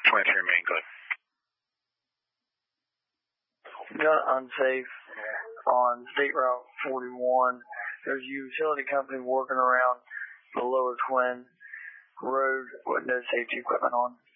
23 remain good. Got unsafe on State Route 41. There's a utility company working around the Lower Twin Road with no safety equipment on.